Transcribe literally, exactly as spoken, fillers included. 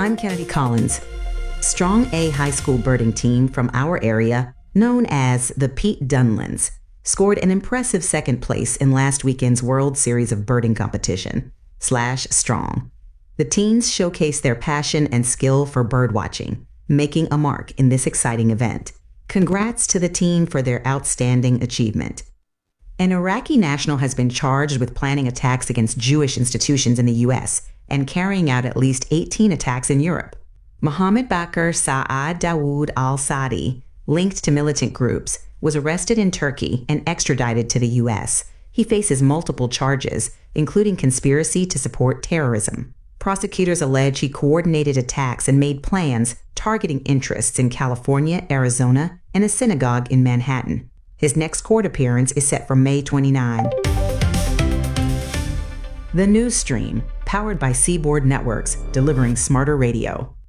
I'm Kennedy Collins. Strong A high school birding team from our area, known as the Pete Dunlins, scored an impressive second place in last weekend's World Series of Birding Competition, Slash Strong. The teens showcased their passion and skill for birdwatching, making a mark in this exciting event. Congrats to the team for their outstanding achievement. An Iraqi national has been charged with planning attacks against Jewish institutions in the U S and carrying out at least eighteen attacks in Europe. Mohammed Bakr Saad Dawood al-Sadi, linked to militant groups, was arrested in Turkey and extradited to the U S. He faces multiple charges, including conspiracy to support terrorism. Prosecutors allege he coordinated attacks and made plans targeting interests in California, Arizona, and a synagogue in Manhattan. His next court appearance is set for May twenty-ninth. The News Stream, powered by Seaboard Networks, delivering smarter radio.